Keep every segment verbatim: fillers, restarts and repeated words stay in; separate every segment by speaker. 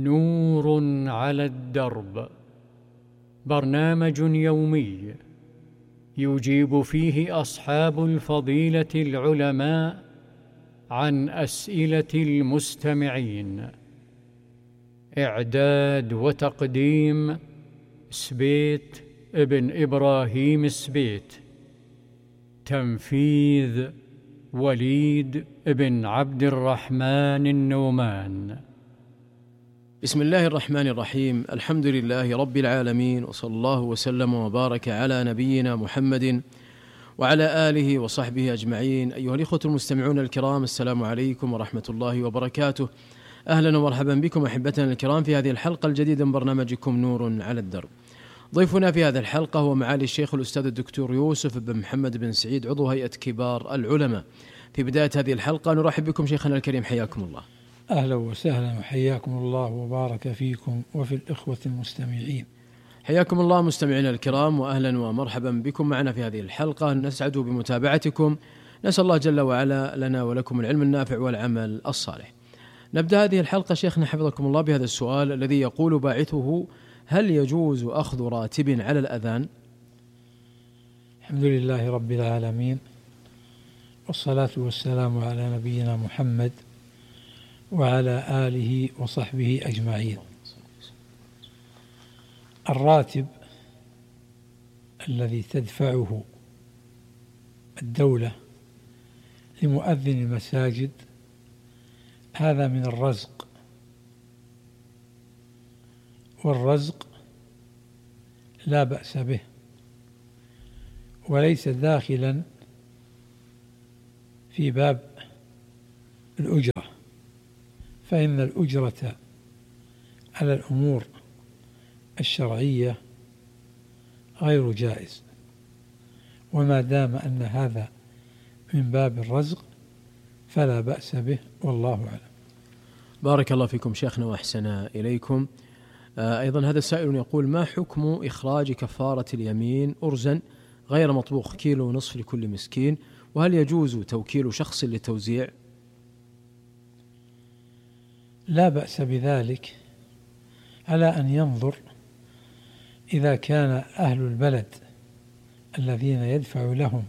Speaker 1: نور على الدرب، برنامج يومي يجيب فيه أصحاب الفضيلة العلماء عن أسئلة المستمعين. إعداد وتقديم سبيت ابن إبراهيم السبيت. تنفيذ وليد بن عبد الرحمن النومان.
Speaker 2: بسم الله الرحمن الرحيم. الحمد لله رب العالمين، وصلى الله وسلم وبارك على نبينا محمد وعلى آله وصحبه أجمعين. أيها الإخوة المستمعون الكرام، السلام عليكم ورحمة الله وبركاته. أهلا ومرحبا بكم أحبتنا الكرام في هذه الحلقة الجديدة من برنامجكم نور على الدرب. ضيفنا في هذه الحلقة هو معالي الشيخ الأستاذ الدكتور يوسف بن محمد بن سعيد، عضو هيئة كبار العلماء. في بداية هذه الحلقة نرحب بكم شيخنا الكريم، حياكم الله.
Speaker 3: أهلا وسهلا وحياكم الله وبارك فيكم وفي الإخوة المستمعين.
Speaker 2: حياكم الله مستمعينا الكرام، وأهلا ومرحبا بكم معنا في هذه الحلقة. نسعد بمتابعتكم، نسأل الله جل وعلا لنا ولكم العلم النافع والعمل الصالح. نبدأ هذه الحلقة شيخنا حفظكم الله بهذا السؤال الذي يقول باعثه: هل يجوز أخذ راتب على الأذان؟
Speaker 3: الحمد لله رب العالمين، والصلاة والسلام على نبينا محمد وعلى آله وصحبه أجمعين. الراتب الذي تدفعه الدولة لمؤذن المساجد هذا من الرزق، والرزق لا بأس به، وليس داخلا في باب الأجرة، فإن الأجرة على الأمور الشرعية غير جائز، وما دام أن هذا من باب الرزق فلا بأس به، والله أعلم.
Speaker 2: بارك الله فيكم شيخنا وأحسن إليكم. أيضا هذا السائل يقول: ما حكم إخراج كفارة اليمين أرزا غير مطبوخ كيلو ونصف لكل مسكين، وهل يجوز توكيل شخص للتوزيع؟
Speaker 3: لا بأس بذلك، على أن ينظر إذا كان أهل البلد الذين يدفع لهم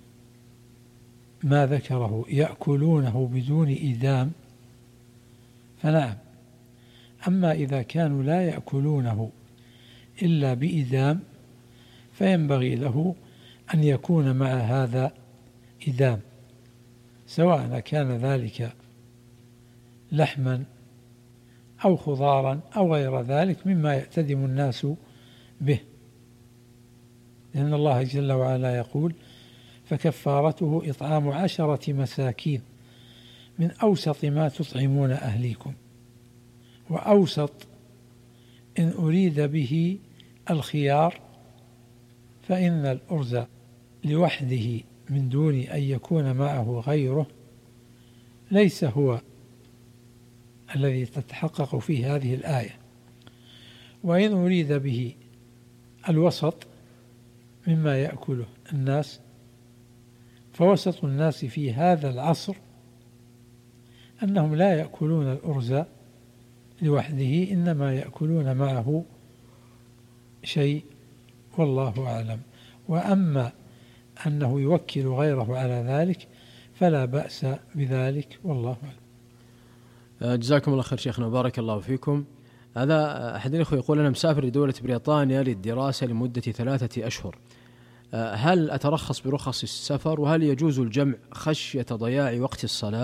Speaker 3: ما ذكره يأكلونه بدون إيدام فنعم، أما إذا كانوا لا يأكلونه إلا بإيدام فينبغي له أن يكون مع هذا إيدام، سواء كان ذلك لحما أو خضارا أو غير ذلك مما يأتدم الناس به، لأن الله جل وعلا يقول: فكفارته إطعام عشرة مساكين من أوسط ما تطعمون أهليكم. وأوسط إن أريد به الخيار، فإن الأرز لوحده من دون أن يكون معه غيره ليس هو الذي تتحقق فيه هذه الآية. وإن أريد به الوسط مما يأكله الناس، فوسط الناس في هذا العصر أنهم لا يأكلون الأرز لوحده، إنما يأكلون معه شيء، والله أعلم. وأما أنه يوكل غيره على ذلك فلا بأس بذلك، والله أعلم.
Speaker 2: جزاكم الله خير شيخنا، بارك الله فيكم. هذا أحد الأخوة يقول: أنا مسافر لدولة بريطانيا للدراسة لمدة ثلاثة أشهر، هل أترخص برخص السفر، وهل يجوز الجمع خشية ضياع وقت الصلاة؟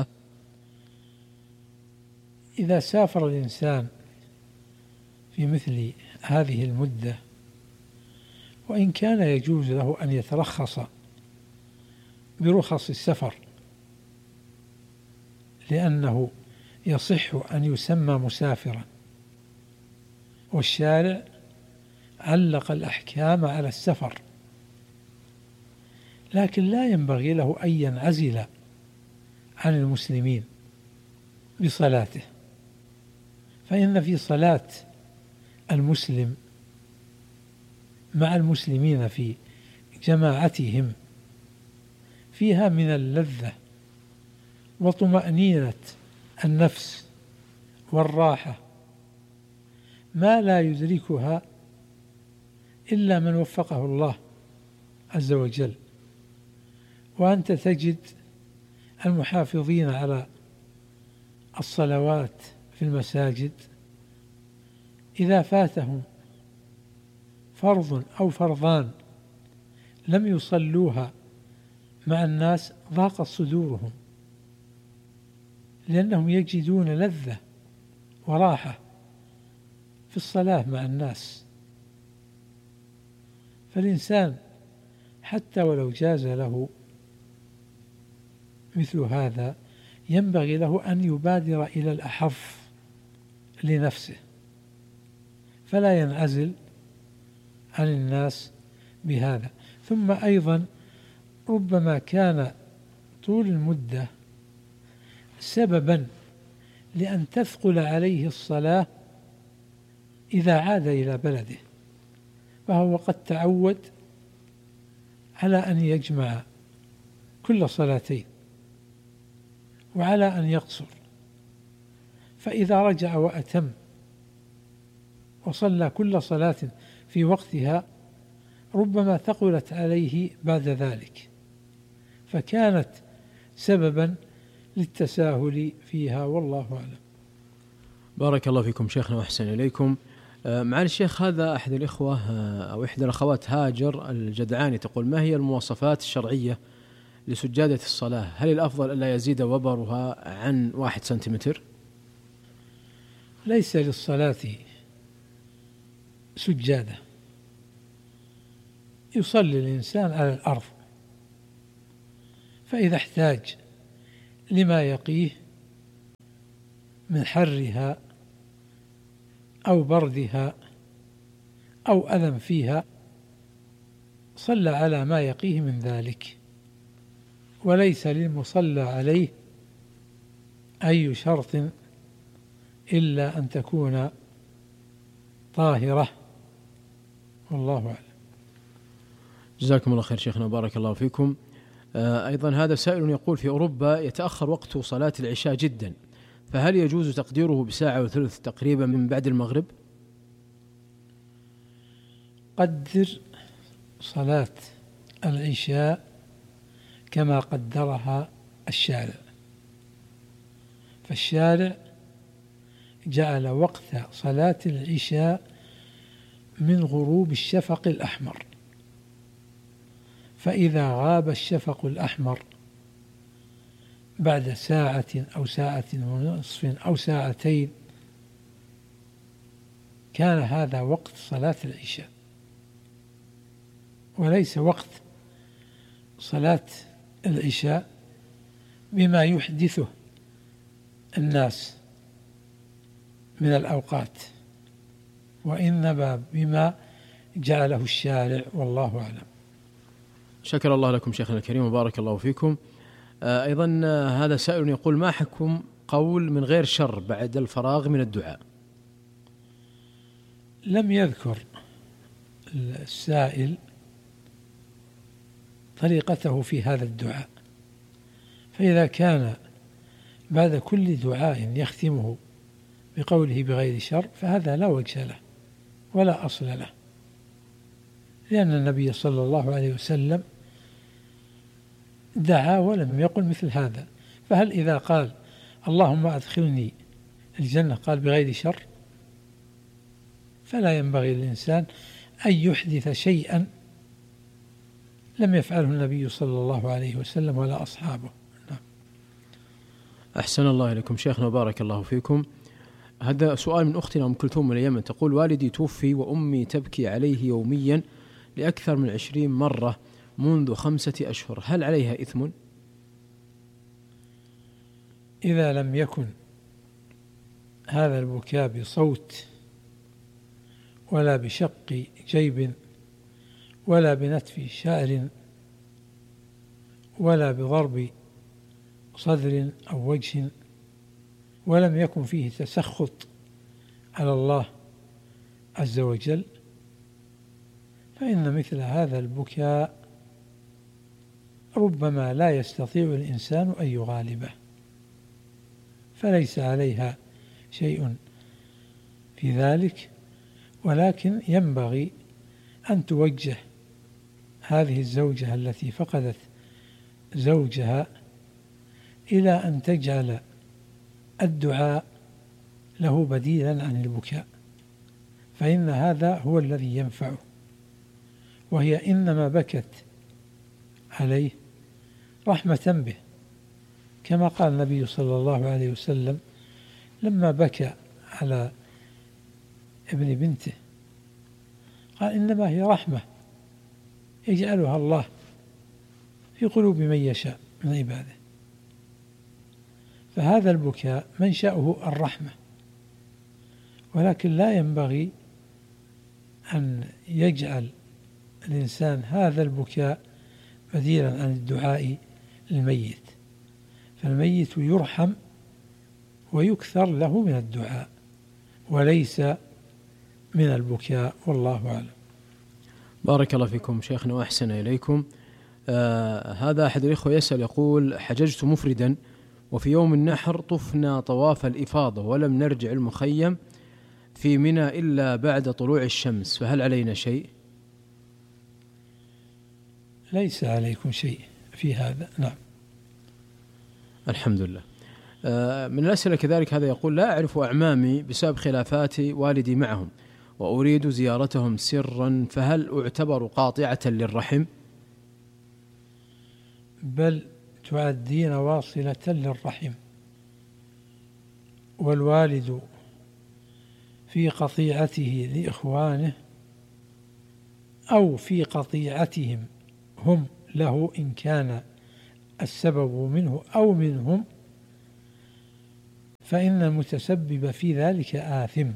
Speaker 3: إذا سافر الإنسان في مثل هذه المدة، وإن كان يجوز له أن يترخص برخص السفر لأنه يصح أن يسمى مسافرا، والشارع علق الأحكام على السفر، لكن لا ينبغي له أن ينعزل عن المسلمين بصلاته، فإن في صلاة المسلم مع المسلمين في جماعتهم فيها من اللذة وطمأنينة النفس والراحة ما لا يدركها إلا من وفقه الله عز وجل. وأنت تجد المحافظين على الصلوات في المساجد إذا فاتهم فرض أو فرضان لم يصلوها مع الناس ضاقت صدورهم، لأنهم يجدون لذة وراحة في الصلاة مع الناس. فالإنسان حتى ولو جاز له مثل هذا ينبغي له أن يبادر إلى الأحظ لنفسه، فلا ينعزل عن الناس بهذا. ثم أيضا ربما كان طول المدة سببا لأن تثقل عليه الصلاة إذا عاد إلى بلده، فهو قد تعود على أن يجمع كل صلاتين وعلى أن يقصر، فإذا رجع وأتم وصلى كل صلاة في وقتها ربما ثقلت عليه بعد ذلك، فكانت سببا للتساهل فيها، والله أعلم.
Speaker 2: بارك الله فيكم شيخنا وأحسن إليكم. معالي الشيخ، هذا أحد الإخوة أو إحدى الأخوات هاجر الجدعاني تقول: ما هي المواصفات الشرعية لسجادة الصلاة؟ هل الأفضل ألا يزيد وبرها عن واحد سنتيمتر؟
Speaker 3: ليس للصلاة سجادة، يصلي الإنسان على الأرض، فإذا احتاج لما يقيه من حرها أو بردها أو ألم فيها صلى على ما يقيه من ذلك، وليس للمصلى عليه أي شرط إلا أن تكون طاهرة، والله أعلم.
Speaker 2: جزاكم الله خير شيخنا وبارك الله فيكم. أيضا هذا سائل يقول: في أوروبا يتأخر وقت صلاة العشاء جدا، فهل يجوز تقديره بساعة وثلث تقريبا من بعد المغرب؟
Speaker 3: قدر صلاة العشاء كما قدرها الشارع، فالشارع جعل وقت صلاة العشاء من غروب الشفق الأحمر، فإذا غاب الشفق الأحمر بعد ساعة أو ساعة ونصف أو ساعتين كان هذا وقت صلاة العشاء، وليس وقت صلاة العشاء بما يحدثه الناس من الأوقات، وإنما بما جعله الشارع، والله أعلم.
Speaker 2: شكر الله لكم شيخنا الكريم وبارك الله فيكم. أيضا هذا سائل يقول: ما حكم قول من غير شر بعد الفراغ من الدعاء؟
Speaker 3: لم يذكر السائل طريقته في هذا الدعاء، فإذا كان بعد كل دعاء يختمه بقوله بغير شر فهذا لا وجه له ولا أصل له، لأن النبي صلى الله عليه وسلم دعا ولم يقل مثل هذا، فهل إذا قال اللهم أدخلني الجنة قال بغير شر؟ فلا ينبغي للإنسان أن يحدث شيئا لم يفعله النبي صلى الله عليه وسلم ولا أصحابه. نعم.
Speaker 2: أحسن الله إليكم شيخنا وبارك الله فيكم. هذا سؤال من أختنا أم كلثوم من اليمن تقول: والدي توفي وأمي تبكي عليه يوميا لأكثر من عشرين مرة منذ خمسة أشهر، هل عليها إثم؟
Speaker 3: إذا لم يكن هذا البكاء بصوت ولا بشق جيب ولا بنتف شعر ولا بضرب صدر أو وجه، ولم يكن فيه تسخط على الله عز وجل، فإن مثل هذا البكاء ربما لا يستطيع الإنسان أن يغالبه، فليس عليها شيء في ذلك، ولكن ينبغي أن توجه هذه الزوجة التي فقدت زوجها إلى أن تجعل الدعاء له بديلا عن البكاء، فإن هذا هو الذي ينفعه، وهي إنما بكت عليه رحمة به، كما قال النبي صلى الله عليه وسلم لما بكى على ابن بنته قال إنما هي رحمة يجعلها الله في قلوب من يشاء من عباده. فهذا البكاء منشأه الرحمة، ولكن لا ينبغي أن يجعل الإنسان هذا البكاء بديلا عن الدعاء للميت، فالميت يرحم ويكثر له من الدعاء وليس من البكاء، والله أعلم.
Speaker 2: بارك الله فيكم شيخنا وأحسن إليكم. آه هذا أحد الإخوة يسأل يقول: حججت مفردا وفي يوم النحر طفنا طواف الإفاضة ولم نرجع المخيم في منى إلا بعد طلوع الشمس، فهل علينا شيء؟
Speaker 3: ليس عليكم شيء في هذا. نعم.
Speaker 2: الحمد لله. آه من الأسئلة كذلك هذا يقول: لا أعرف أعمامي بسبب خلافات والدي معهم وأريد زيارتهم سرا، فهل أعتبر قاطعة للرحم؟
Speaker 3: بل تعدين واصلة للرحم، والوالد في قطيعته لإخوانه أو في قطيعتهم هم له إن كان السبب منه أو منهم، فإن المتسبب في ذلك آثم.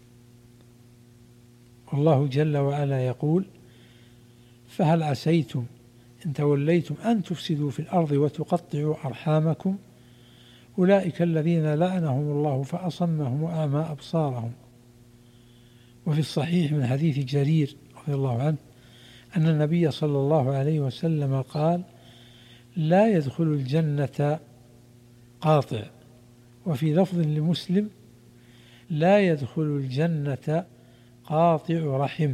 Speaker 3: والله جل وعلا يقول: فهل عسيتم إن توليتم أن تفسدوا في الأرض وتقطعوا أرحامكم أولئك الذين لعنهم الله فأصمهم وأعمى أبصارهم. وفي الصحيح من حديث جرير رضي الله عنه أن النبي صلى الله عليه وسلم قال: لا يدخل الجنة قاطع، وفي لفظ لمسلم: لا يدخل الجنة قاطع رحم.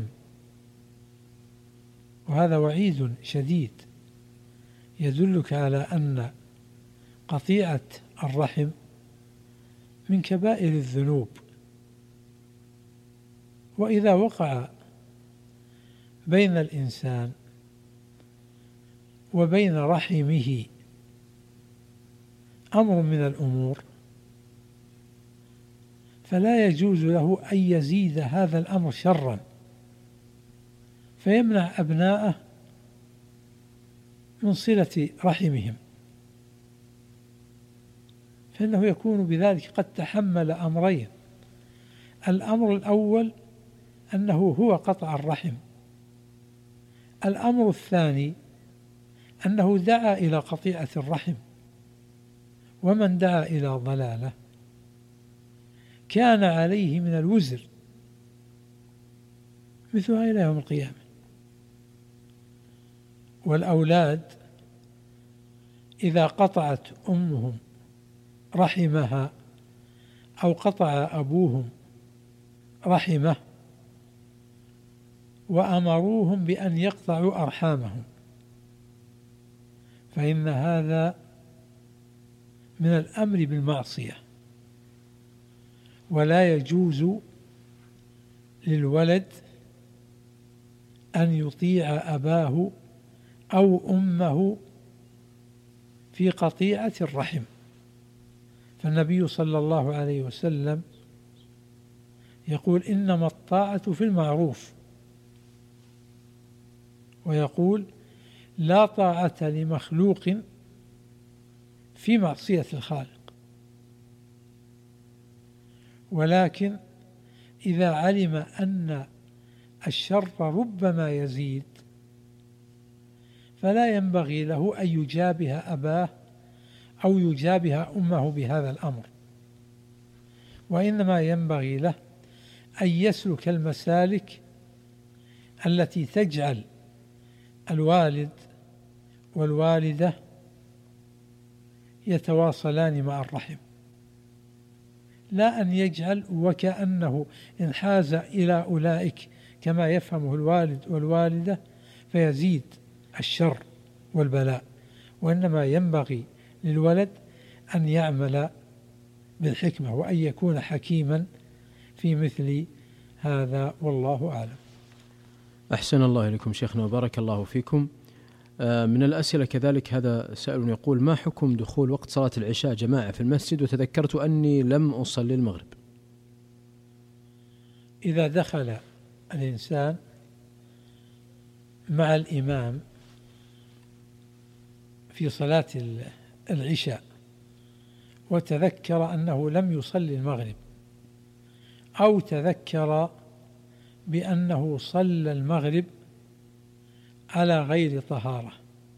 Speaker 3: وهذا وعيد شديد يدلك على أن قطيعة الرحم من كبائر الذنوب، وإذا وقع بين الإنسان وبين رحمه أمر من الأمور فلا يجوز له أن يزيد هذا الأمر شرا فيمنع أبناءه من صلة رحمهم، فإنه يكون بذلك قد تحمل أمرين: الأمر الأول أنه هو قطع الرحم، الأمر الثاني أنه دعا إلى قطيعة الرحم، ومن دعا إلى ضلالة كان عليه من الوزر مثلها إلى يوم القيامة. والأولاد إذا قطعت أمهم رحمها أو قطع أبوهم رحمه وأمروهم بأن يقطعوا أرحامهم، فإن هذا من الأمر بالمعصية، ولا يجوز للولد أن يطيع أباه أو أمه في قطيعة الرحم. فالنبي صلى الله عليه وسلم يقول: إنما الطاعة في المعروف، ويقول: لا طاعة لمخلوق في معصية الخالق. ولكن إذا علم أن الشر ربما يزيد فلا ينبغي له أن يجابه أباه أو يجابه أمه بهذا الأمر، وإنما ينبغي له أن يسلك المسالك التي تجعل الوالد والوالدة يتواصلان مع الرحم، لا أن يجعل وكأنه انحاز إلى أولئك كما يفهمه الوالد والوالدة فيزيد الشر والبلاء، وإنما ينبغي للولد أن يعمل بالحكمة وأن يكون حكيما في مثل هذا، والله أعلم.
Speaker 2: أحسن الله إليكم شيخنا وبارك الله فيكم. من الأسئلة كذلك هذا سائل يقول: ما حكم دخول وقت صلاة العشاء جماعة في المسجد وتذكرت أني لم أصلي المغرب؟
Speaker 3: إذا دخل الإنسان مع الإمام في صلاة العشاء وتذكر أنه لم يصلي المغرب، أو تذكر بأنه صلى المغرب على غير طهارة،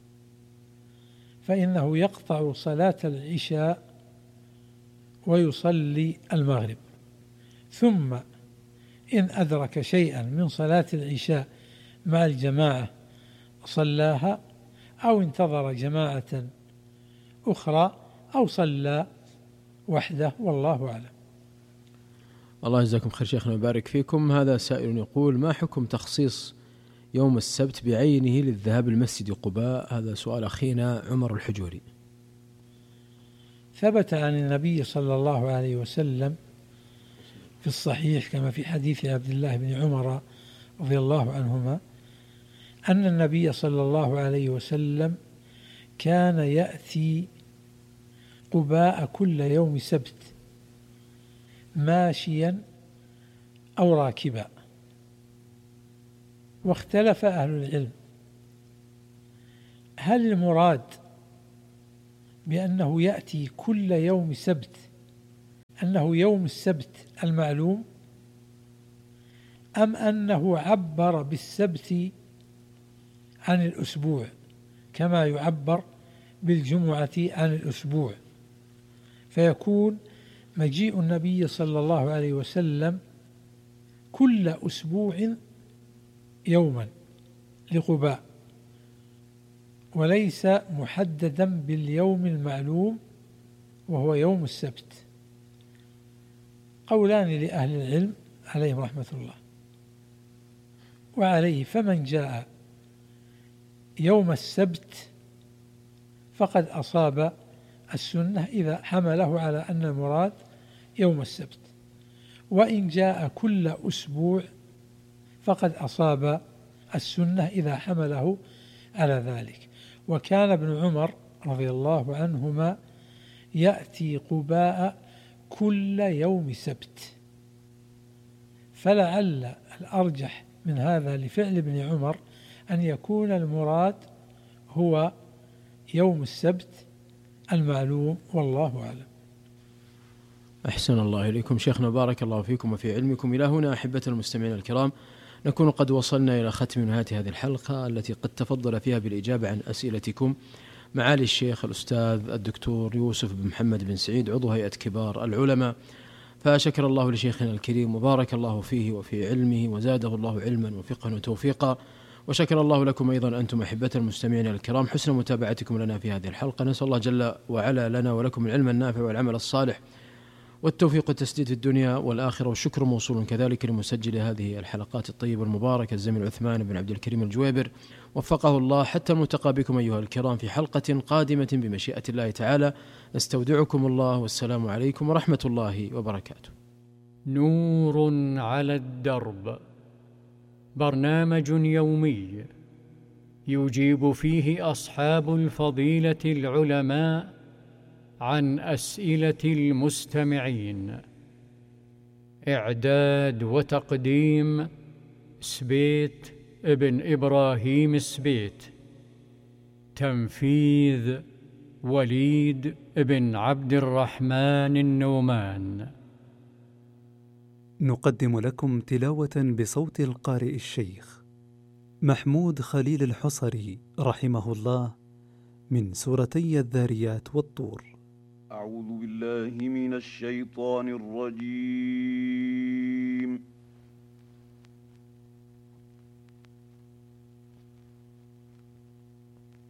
Speaker 3: فإنه يقطع صلاة العشاء ويصلي المغرب، ثم إن أدرك شيئا من صلاة العشاء مع الجماعة صلاها، أو انتظر جماعة أخرى، أو صلى وحده، والله أعلم.
Speaker 2: الله يجزاكم خير شيخنا ويبارك فيكم. هذا سائل يقول: ما حكم تخصيص يوم السبت بعينه للذهاب للمسجد قباء؟ هذا سؤال أخينا عمر الحجوري.
Speaker 3: ثبت عن النبي صلى الله عليه وسلم في الصحيح كما في حديث عبد الله بن عمر رضي الله عنهما أن النبي صلى الله عليه وسلم كان يأتي قباء كل يوم سبت ماشيا أو راكبا. واختلف أهل العلم هل المراد بأنه يأتي كل يوم سبت أنه يوم السبت المعلوم، أم أنه عبر بالسبت عن الأسبوع كما يعبر بالجمعة عن الأسبوع، فيكون مجيء النبي صلى الله عليه وسلم كل أسبوع يوما لقباء، وليس محددا باليوم المعلوم وهو يوم السبت. قولان لأهل العلم عليهم رحمة الله. وعليه فمن جاء يوم السبت فقد أصاب السنة إذا حمله على أن المراد يوم السبت، وإن جاء كل أسبوع فقد أصاب السنة إذا حمله على ذلك. وكان ابن عمر رضي الله عنهما يأتي قباء كل يوم سبت، فلعل الأرجح من هذا لفعل ابن عمر أن يكون المراد هو يوم السبت المعلوم، والله أعلم.
Speaker 2: أحسن الله إليكم شيخنا بارك الله فيكم وفي علمكم. إلى هنا أحبة المستمعين الكرام نكون قد وصلنا إلى ختم نهاية هذه الحلقة التي قد تفضل فيها بالإجابة عن أسئلتكم معالي الشيخ الأستاذ الدكتور يوسف بن محمد بن سعيد عضو هيئة كبار العلماء. فشكر الله لشيخنا الكريم وبارك الله فيه وفي علمه وزاده الله علما وفقها وتوفيقا، وشكر الله لكم أيضا أنتم أحبة المستمعين الكرام حسن متابعتكم لنا في هذه الحلقة. نسأل الله جل وعلا لنا ولكم العلم النافع والعمل الصالح والتوفيق والتسديد في الدنيا والآخرة، والشكر موصول كذلك لمسجل هذه الحلقات الطيبة المباركة الزميل عثمان بن عبد الكريم الجويبر وفقه الله. حتى الملتقى بكم أيها الكرام في حلقة قادمة بمشيئة الله تعالى. نستودعكم الله والسلام عليكم ورحمة الله وبركاته.
Speaker 1: نور على الدرب، برنامج يومي يجيب فيه أصحاب الفضيلة العلماء عن أسئلة المستمعين. إعداد وتقديم سبيت ابن إبراهيم سبيت. تنفيذ وليد ابن عبد الرحمن النومان.
Speaker 4: نقدم لكم تلاوة بصوت القارئ الشيخ محمود خليل الحصري رحمه الله من سورتي الذاريات والطور.
Speaker 5: أعوذ بالله من الشيطان الرجيم.